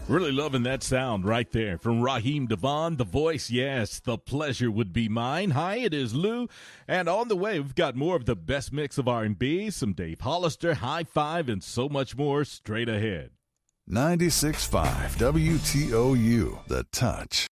Really loving that sound right there from Raheem Devon, the voice. Yes, the pleasure would be mine. Hi, it is Lou, and on the way, we've got more of the best mix of R&B, some Dave Hollister, High Five, and so much more straight ahead. 96.5 WTOU, The Touch.